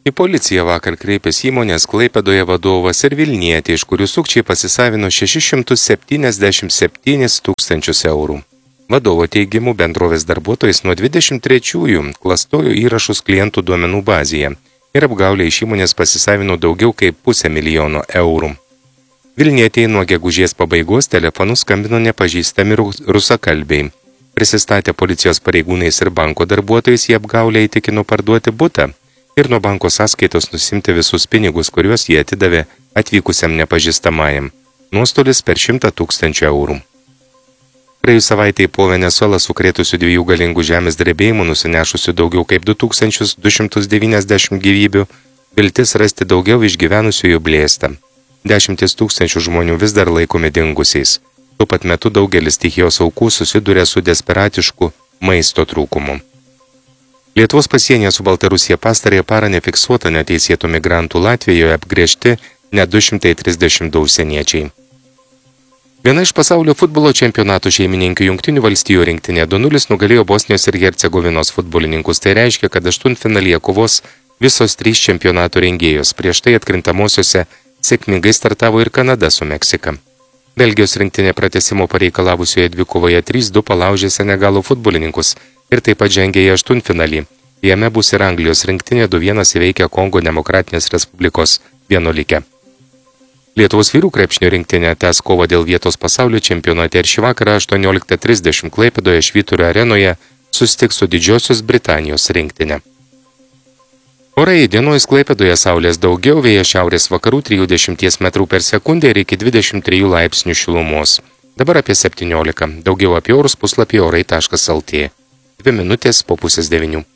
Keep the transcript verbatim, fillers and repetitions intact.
Į policiją vakar kreipėsi įmonės Klaipėdoje vadovas ir Vilnietė, iš kurių sukčiai pasisavino šešis šimtus septyniasdešimt septynis tūkstančius eurų. Vadovo teigimu bendrovės darbuotojas nuo dvidešimt trečiųjų klastojo įrašus klientų duomenų bazėje ir apgaulė iš įmonės pasisavino daugiau kaip pusę milijono eurų. Vilnietė nuo gegužės pabaigos telefonu skambino nepažįstami rusakalbiai. Prisistatę policijos pareigūnais ir banko darbuotojais jie apgaulę įtikino parduoti butą ir nuo banko sąskaitos nusimti visus pinigus, kuriuos jie atidavė atvykusiam nepažįstamajam. Nuostolis per šimtą tūkstančių eurų. Praėjus savaitę po Venezuelą sukrėtusių dviejų galingų žemės drebėjimų nusinešusių daugiau kaip du tūkstančius du šimtus devyniasdešimt gyvybių, viltis rasti daugiau išgyvenusiųjų blėsta. Dešimtis tūkstančių žmonių vis dar laikomi dingusiais. Tuo pat metu daugelis stichijos aukų susiduria su desperatišku maisto trūkumu. Lietuvos pasienyje su Baltarusija pastarąją parą nefiksuota neteisėtų migrantų Latvijoje apgręžti net du šimtai trisdešimt du užsieniečiai. Viena iš pasaulio futbolo čempionatų šeimininkių Jungtinių valstijų rinktinė du nulis nugalėjo Bosnijos ir Hercegovinos futbolininkus. Tai reiškia, kad aštuntfinalyje kovos visos trys čempionatų rengėjos. Prieš tai atkrintamosiose sėkmingai startavo ir Kanada su Meksika. Belgijos rinktinė pratęsimo pareikalavusioje dvikovoje trys du palaužė Senegalo futbolininkus ir taip pat žengė į aštuntfinalį. Jame bus ir Anglijos rinktinė du vienas įveikę Kongo Demokratinės Respublikos vienuolikę. Lietuvos vyrų krepšinio rinktinė tęs kovą dėl vietos pasaulio čempionate ir šį vakarą aštuonioliktą trisdešimt Klaipėdoje Švyturio arenoje susitiks su Didžiosios Britanijos rinktinė. Orai įdienojus Klaipėdoje saulės daugiau, vėjas šiaurės vakarų trisdešimt metrų per sekundę ir iki dvidešimt trijų laipsnių šilumos. Dabar apie septyniolika. Daugiau apie orus puslapyje orai taškas lt. Dvi minutės po pusės devynių.